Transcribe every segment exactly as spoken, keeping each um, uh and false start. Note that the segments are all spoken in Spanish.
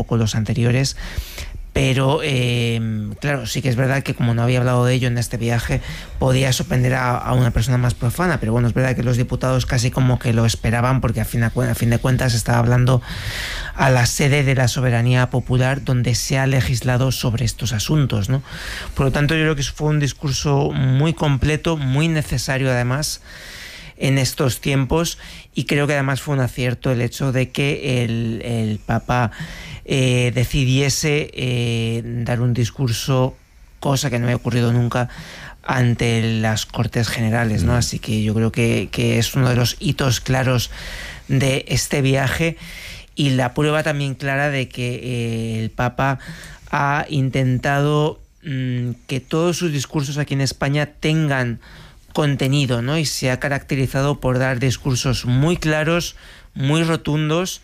poco los anteriores. Pero, eh, claro, sí que es verdad que como no había hablado de ello en este viaje, podía sorprender a, a una persona más profana. Pero bueno, es verdad que los diputados casi como que lo esperaban, porque a fin, a, a fin de cuentas estaba hablando a la sede de la soberanía popular donde se ha legislado sobre estos asuntos, ¿no? Por lo tanto, yo creo que fue un discurso muy completo, muy necesario además en estos tiempos, y creo que además fue un acierto el hecho de que el, el Papa eh, decidiese eh, dar un discurso, cosa que no había ocurrido nunca, ante las Cortes Generales, ¿no? Así que yo creo que, que es uno de los hitos claros de este viaje, y la prueba también clara de que eh, el Papa ha intentado mmm, que todos sus discursos aquí en España tengan contenido, ¿no? Y se ha caracterizado por dar discursos muy claros, muy rotundos,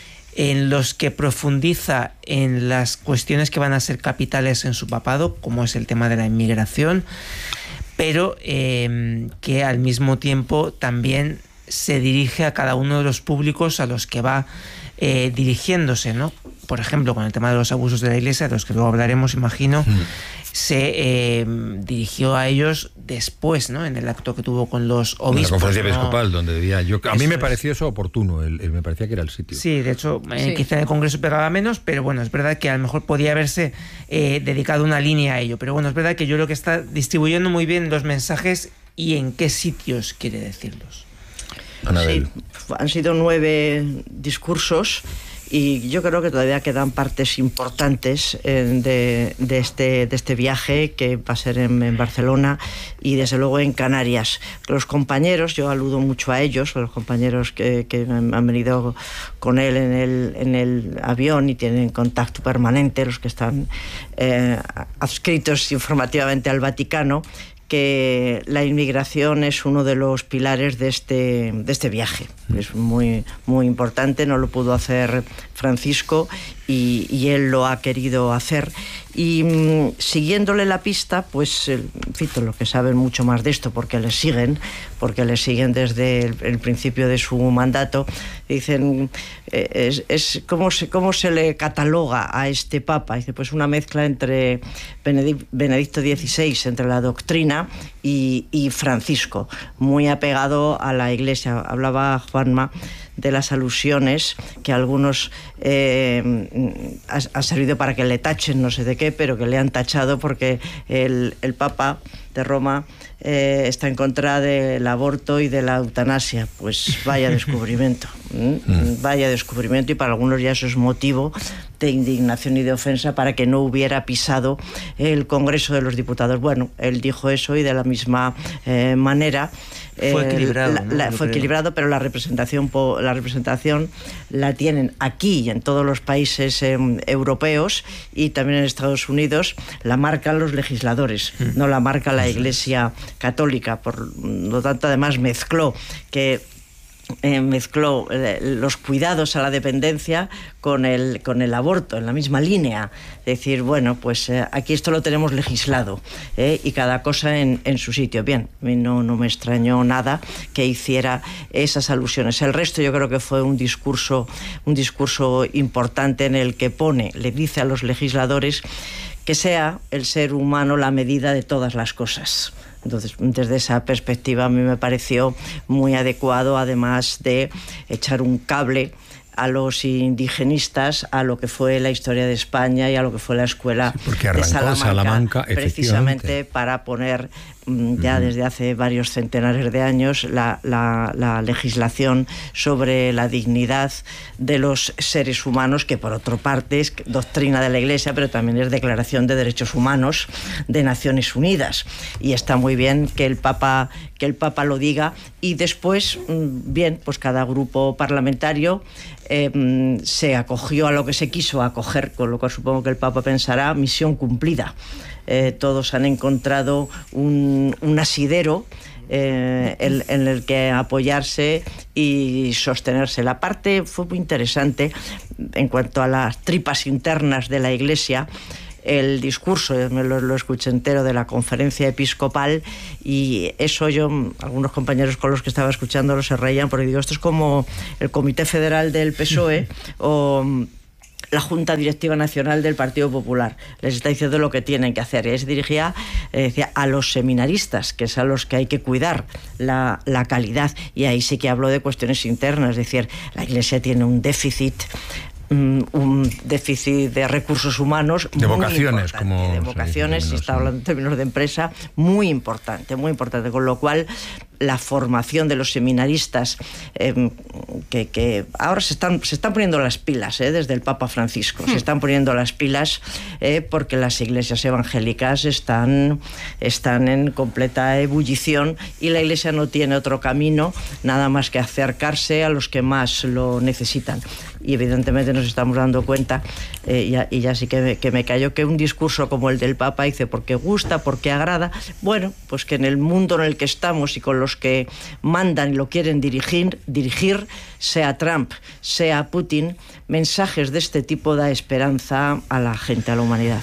en los que profundiza en las cuestiones que van a ser capitales en su papado, como es el tema de la inmigración, pero eh, que al mismo tiempo también se dirige a cada uno de los públicos a los que va eh, dirigiéndose, ¿no? Por ejemplo, con el tema de los abusos de la Iglesia, de los que luego hablaremos, imagino, mm. se eh, dirigió a ellos después, ¿no? En el acto que tuvo con los obispos. En la conferencia ¿no? episcopal, donde debía... Yo, a eso mí me es. pareció eso oportuno, el, el, me parecía que era el sitio. Sí, de hecho, eh, sí. quizá en el Congreso pegaba menos, pero bueno, es verdad que a lo mejor podía haberse eh, dedicado una línea a ello. Pero bueno, es verdad que yo creo que está distribuyendo muy bien los mensajes y en qué sitios quiere decirlos. Sí, han sido nueve discursos y yo creo que todavía quedan partes importantes eh, de, de, este, de este viaje, que va a ser en, en Barcelona y desde luego en Canarias. Los compañeros, yo aludo mucho a ellos, a los compañeros que, que han venido con él en el, en el avión y tienen contacto permanente, los que están eh, adscritos informativamente al Vaticano, que la inmigración es uno de los pilares de este, de este viaje. Es muy, muy importante, no lo pudo hacer Francisco y, y él lo ha querido hacer. Y mmm, siguiéndole la pista, pues, en fin, lo que saben mucho más de esto, porque le siguen, porque le siguen desde el, el principio de su mandato, dicen, eh, es, es ¿cómo, se, ¿cómo se le cataloga a este Papa? Dice, pues una mezcla entre Benedic, Benedicto dieciséis, entre la doctrina y, y Francisco, muy apegado a la Iglesia. Hablaba Juanma de las alusiones que algunos eh, ha, ha servido para que le tachen no sé de qué, pero que le han tachado porque el, el Papa de Roma eh, está en contra del aborto y de la eutanasia. Pues vaya descubrimiento, ¿Mm? vaya descubrimiento, y para algunos ya eso es motivo de indignación y de ofensa para que no hubiera pisado el Congreso de los Diputados. Bueno, él dijo eso y de la misma eh, manera fue equilibrado, la, la, ¿no? fue equilibrado, pero la representación la representación la tienen aquí y en todos los países eh, europeos, y también en Estados Unidos la marcan los legisladores, mm. no la marca la Iglesia Católica. Por lo tanto, además mezcló que Eh, mezcló eh, los cuidados a la dependencia con el, con el aborto, en la misma línea. Decir, bueno, pues eh, aquí esto lo tenemos legislado, eh, y cada cosa en, en su sitio. Bien, a mí no, no me extrañó nada que hiciera esas alusiones. El resto yo creo que fue un discurso, un discurso importante en el que pone, le dice a los legisladores que sea el ser humano la medida de todas las cosas. Entonces, desde esa perspectiva a mí me pareció muy adecuado, además de echar un cable a los indigenistas, a lo que fue la historia de España y a lo que fue la escuela sí, porque de Salamanca, Salamanca, precisamente precisamente para poner ya uh-huh. desde hace varios centenares de años la, la, la legislación sobre la dignidad de los seres humanos, que por otra parte es doctrina de la Iglesia, pero también es Declaración de Derechos Humanos de Naciones Unidas, y está muy bien que el Papa, que el Papa lo diga. Y después, bien, pues cada grupo parlamentario Eh, se acogió a lo que se quiso acoger, con lo cual supongo que el Papa pensará, misión cumplida. Eh, todos han encontrado un, un asidero eh, en, en el que apoyarse y sostenerse. La parte fue muy interesante en cuanto a las tripas internas de la Iglesia. El discurso, me lo, lo escuché entero, de la conferencia episcopal, y eso yo, algunos compañeros con los que estaba escuchando se reían, porque digo, esto es como el Comité Federal del P S O E o, la Junta Directiva Nacional del Partido Popular. Les está diciendo lo que tienen que hacer. Y se dirigía eh, decía, a los seminaristas, que es a los que hay que cuidar la, la calidad. Y ahí sí que habló de cuestiones internas, es decir, la Iglesia tiene un déficit un déficit de recursos humanos de vocaciones, como de vocaciones, si está hablando en términos de empresa, muy importante, muy importante, con lo cual la formación de los seminaristas eh, que, que ahora se están, se están poniendo las pilas, eh, desde el Papa Francisco, se están poniendo las pilas eh, porque las iglesias evangélicas están, están en completa ebullición y la Iglesia no tiene otro camino nada más que acercarse a los que más lo necesitan. Y evidentemente nos estamos dando cuenta, eh, y, ya, y ya sí que me, que me cayó, que un discurso como el del Papa dice porque gusta, porque agrada, bueno, pues que en el mundo en el que estamos y con los que mandan y lo quieren dirigir, dirigir, sea Trump, sea Putin, mensajes de este tipo da esperanza a la gente, a la humanidad.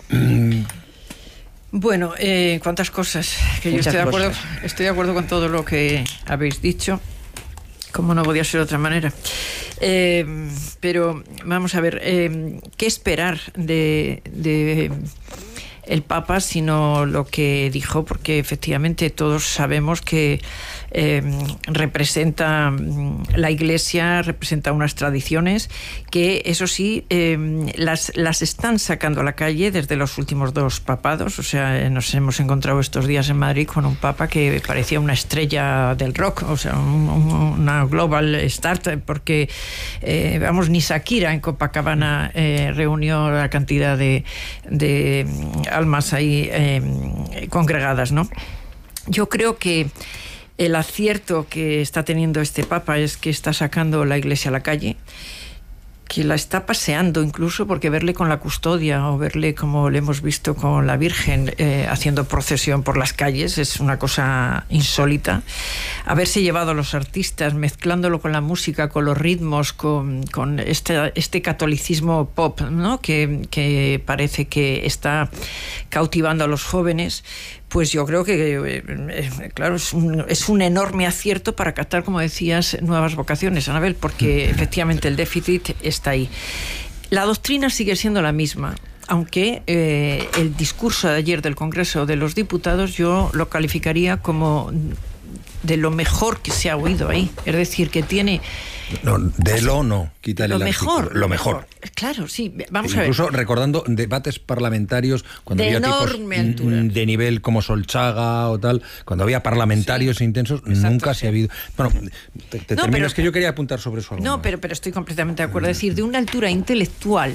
Bueno, eh, cuántas cosas, que yo estoy de acuerdo, estoy de acuerdo con todo lo que habéis dicho, como no podía ser de otra manera. Eh, pero vamos a ver, eh, ¿qué esperar de, de el Papa sino lo que dijo? Porque efectivamente todos sabemos que eh, representa la Iglesia, representa unas tradiciones que, eso sí, eh, las, las están sacando a la calle desde los últimos dos papados. O sea, nos hemos encontrado estos días en Madrid con un papa que parecía una estrella del rock, o sea, un, una global star, porque eh, vamos, ni Shakira en Copacabana eh, reunió la cantidad de, de almas ahí eh, congregadas, ¿no? Yo creo que el acierto que está teniendo este Papa es que está sacando la Iglesia a la calle, que la está paseando incluso, porque verle con la custodia o verle como le hemos visto con la Virgen eh, haciendo procesión por las calles es una cosa insólita. Haberse llevado a los artistas, mezclándolo con la música, con los ritmos, con, con este, este catolicismo pop, ¿no? que, que parece que está cautivando a los jóvenes. Pues yo creo que, eh, claro, es un, es un enorme acierto para captar, como decías, nuevas vocaciones, Anabel, porque efectivamente el déficit está ahí. La doctrina sigue siendo la misma, aunque eh, el discurso de ayer del Congreso de los Diputados yo lo calificaría como de lo mejor que se ha oído ahí. Es decir, que tiene... No, de lo no, quítale lo el mejor, artículo. Lo mejor. Claro, sí, vamos Incluso a ver. Incluso recordando debates parlamentarios cuando de había tipos altura. de nivel como Solchaga o tal, cuando había parlamentarios sí, intensos, exacto, nunca sí. se ha habido... Bueno, te, te no, termino, pero, es que yo quería apuntar sobre eso algo No, más. pero, pero estoy completamente de acuerdo. Es decir, de una altura intelectual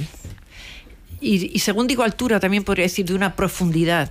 y, y según digo altura, también podría decir de una profundidad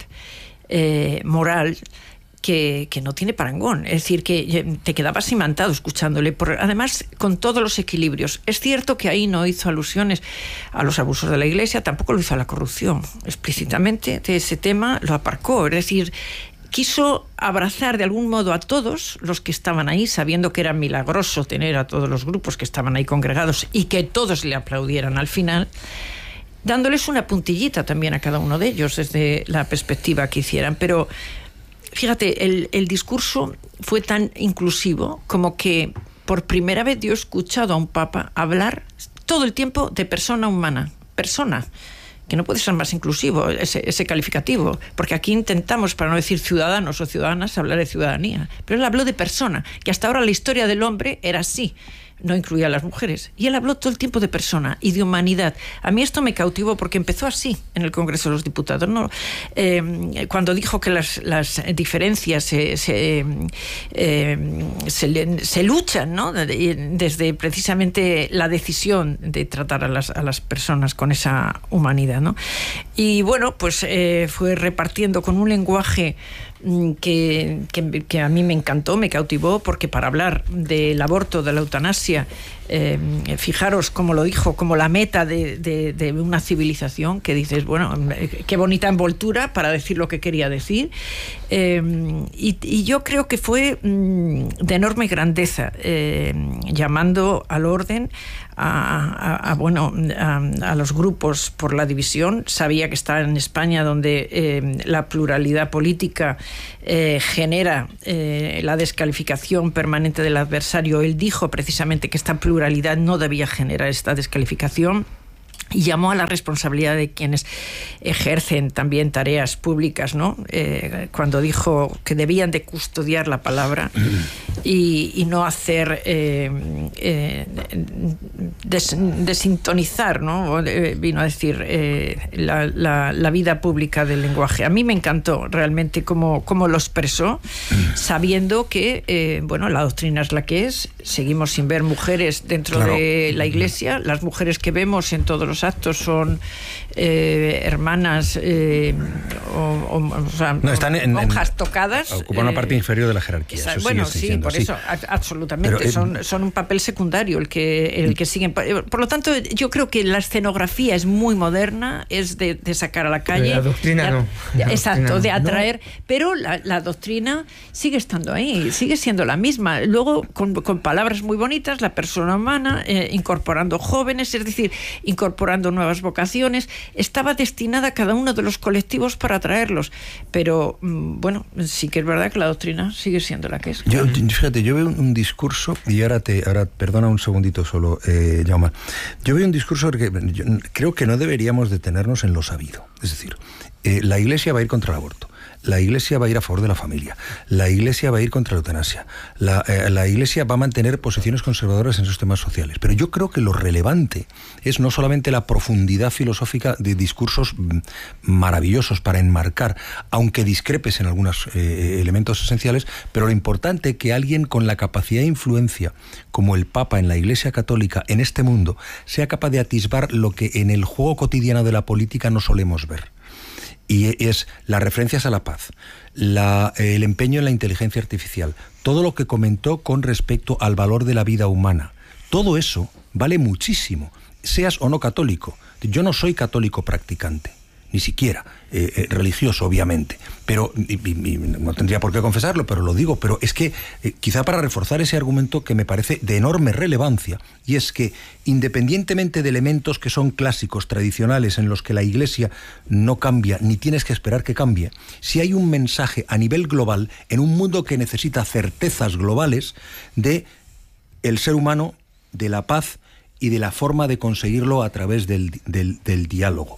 eh, moral Que, que no tiene parangón, es decir, que te quedabas imantado escuchándole, por, además con todos los equilibrios. Es cierto que ahí no hizo alusiones a los abusos de la Iglesia, tampoco lo hizo a la corrupción, explícitamente de ese tema lo aparcó, es decir, quiso abrazar de algún modo a todos los que estaban ahí, sabiendo que era milagroso tener a todos los grupos que estaban ahí congregados y que todos le aplaudieran al final, dándoles una puntillita también a cada uno de ellos desde la perspectiva que hicieran. Pero fíjate, el, el discurso fue tan inclusivo como que por primera vez yo he escuchado a un papa hablar todo el tiempo de persona humana, persona, que no puede ser más inclusivo ese, ese calificativo, porque aquí intentamos, para no decir ciudadanos o ciudadanas, hablar de ciudadanía, pero él habló de persona, que hasta ahora la historia del hombre era así, no incluía a las mujeres, y él habló todo el tiempo de persona y de humanidad. A mí esto me cautivó porque empezó así en el Congreso de los Diputados, ¿no? Eh, cuando dijo que las, las diferencias se, se, eh, se, se luchan, ¿no? Desde precisamente la decisión de tratar a las, a las personas con esa humanidad, ¿no? Y bueno, pues eh, fue repartiendo con un lenguaje Que, que, que a mí me encantó, me cautivó, porque para hablar del aborto, de la eutanasia, eh, fijaros cómo lo dijo, como la meta de, de, de una civilización, que dices, bueno, qué bonita envoltura para decir lo que quería decir, eh, y, y yo creo que fue mm, de enorme grandeza, eh, llamando al orden, A, a, a, bueno, a, a los grupos por la división. Sabía que está en España, donde eh, la pluralidad política eh, genera eh, la descalificación permanente del adversario. Él dijo precisamente que esta pluralidad no debía generar esta descalificación. y llamó a la responsabilidad de quienes ejercen también tareas públicas, ¿no? Eh, cuando dijo que debían de custodiar la palabra y, y no hacer eh, eh, des, desintonizar, ¿no? Eh, vino a decir eh, la, la, la vida pública del lenguaje. A mí me encantó realmente cómo, cómo lo expresó, sabiendo que eh, bueno, la doctrina es la que es, seguimos sin ver mujeres dentro claro. de la Iglesia, las mujeres que vemos en todos los actos son eh, hermanas eh, o, o, o sea, no, están en, monjas en, tocadas. Ocupan una parte eh, inferior de la jerarquía. Esa, bueno, sí, siendo, por sí. eso, a, absolutamente. Pero, eh, son, son un papel secundario el que, el que siguen. Por lo tanto, yo creo que la escenografía es muy moderna, es de, de sacar a la calle. La doctrina de, no. De, la exacto, doctrina de atraer. No. Pero la, la doctrina sigue estando ahí, sigue siendo la misma. Luego, con, con palabras muy bonitas, la persona humana, eh, incorporando jóvenes, es decir, incorporando nuevas vocaciones, estaba destinada a cada uno de los colectivos para atraerlos, pero bueno, sí que es verdad que la doctrina sigue siendo la que es. Yo, fíjate, yo veo un, un discurso, y ahora te, ahora perdona un segundito solo, eh, Jaume, yo veo un discurso que yo creo que no deberíamos detenernos en lo sabido, es decir, eh, la Iglesia va a ir contra el aborto. La Iglesia va a ir a favor de la familia. La Iglesia va a ir contra la eutanasia. La, eh, la Iglesia va a mantener posiciones conservadoras en esos temas sociales. Pero yo creo que lo relevante es no solamente la profundidad filosófica de discursos maravillosos para enmarcar, aunque discrepes en algunos eh, elementos esenciales, pero lo importante que alguien con la capacidad de influencia, como el Papa en la Iglesia Católica en este mundo, sea capaz de atisbar lo que en el juego cotidiano de la política no solemos ver. Y es las referencias a la paz, la, el empeño en la inteligencia artificial, todo lo que comentó con respecto al valor de la vida humana. Todo eso vale muchísimo, seas o no católico. Yo no soy católico practicante, ni siquiera eh, eh, religioso, obviamente, pero y, y, y no tendría por qué confesarlo, pero lo digo, pero es que eh, quizá para reforzar ese argumento que me parece de enorme relevancia, y es que independientemente de elementos que son clásicos, tradicionales, en los que la Iglesia no cambia, ni tienes que esperar que cambie, si hay un mensaje a nivel global, en un mundo que necesita certezas globales, de el ser humano, de la paz y de la forma de conseguirlo a través del, del, del diálogo.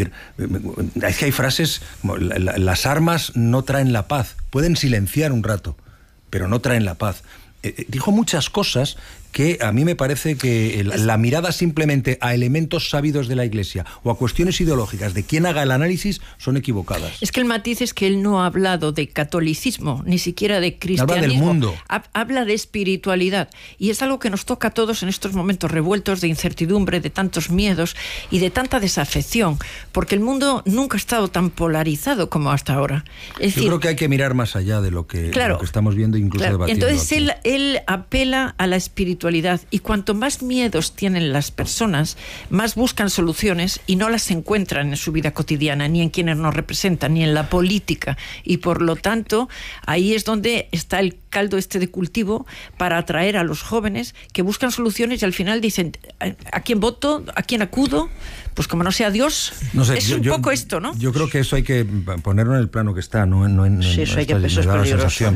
Es que hay frases como las armas no traen la paz, pueden silenciar un rato, pero no traen la paz. Eh, dijo muchas cosas que a mí me parece que la, la mirada simplemente a elementos sabidos de la Iglesia o a cuestiones ideológicas de quien haga el análisis son equivocadas. Es que el matiz es que él no ha hablado de catolicismo, ni siquiera de cristianismo. Habla del mundo. Ha, habla de espiritualidad. Y es algo que nos toca a todos en estos momentos revueltos de incertidumbre, de tantos miedos y de tanta desafección, porque el mundo nunca ha estado tan polarizado como hasta ahora. Es Yo decir, creo que hay que mirar más allá de lo que, claro, de lo que estamos viendo, incluso claro, debatiendo. Entonces aquí. él, él apela a la espiritualidad. Y cuanto más miedos tienen las personas, más buscan soluciones y no las encuentran en su vida cotidiana, ni en quienes nos representan, ni en la política. Y por lo tanto, ahí es donde está el caldo este de cultivo para atraer a los jóvenes que buscan soluciones y al final dicen, ¿a quién voto? ¿A quién acudo? Pues como no sea Dios, no sé, es yo, un yo, poco esto, ¿no? Yo creo que eso hay que ponerlo en el plano que está, no en... No, no, sí, eso hay que, eso es peligroso.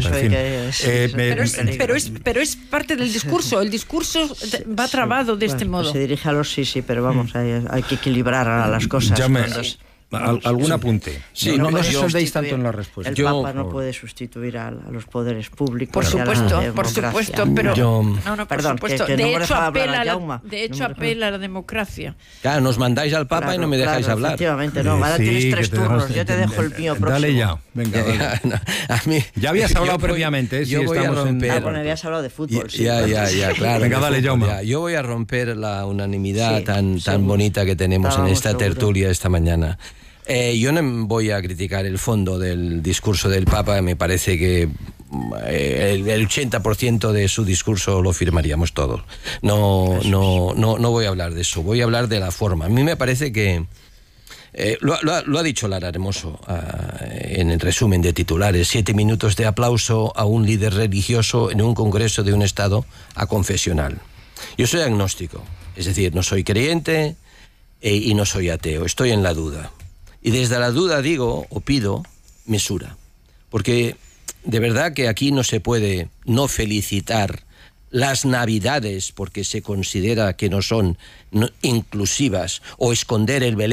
Pero es, pero, es, pero es parte del discurso, el discurso va trabado de bueno, este modo. Pues se dirige a los sí, sí, pero vamos, hay, hay que equilibrar a las cosas. Ya me, cuando, sí. Al, ¿Algún apunte? Sí, no, no, no yo, os deis tanto en la respuesta. El yo, Papa no puede sustituir a, a los poderes públicos. Por supuesto, por supuesto, pero yo, no, no, por perdón, supuesto. Que, que de, no hecho, apela a la, de hecho, no apela a la democracia. Claro, nos mandáis al Papa claro, y no me dejáis claro, hablar. Efectivamente, no, ahora sí, tienes tres te turnos, dejas, yo te dejo el mío próximo. Dale ya, venga. Ya, no, a mí, ya habías hablado voy, previamente, ¿eh? Yo sí, voy a romper. En... Ah, bueno, habías hablado de fútbol. Sí, ya, ya, ya, claro. Venga, dale, Jaume. Yo voy a romper la unanimidad sí, tan, tan bonita que tenemos Estábamos en esta seguro. tertulia esta mañana. Eh, yo no voy a criticar el fondo del discurso del Papa, me parece que eh, el, el ochenta por ciento de su discurso lo firmaríamos todos. No, no, no, no voy a hablar de eso, voy a hablar de la forma. A mí me parece que Eh, lo, lo, lo ha dicho Lara Hermoso uh, en el resumen de titulares, siete minutos de aplauso a un líder religioso en un congreso de un estado aconfesional. Yo soy agnóstico, es decir, no soy creyente eh, y no soy ateo, estoy en la duda. Y desde la duda digo o pido mesura, porque de verdad que aquí no se puede no felicitar las navidades porque se considera que no son no, inclusivas, o esconder el Belén